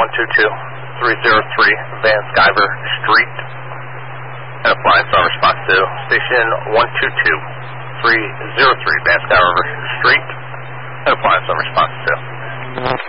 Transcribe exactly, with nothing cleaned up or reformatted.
one two two, three zero three Van Skyver Street. And appliance on response to station one two two, three zero three Van Skyver Street. And appliance on response to.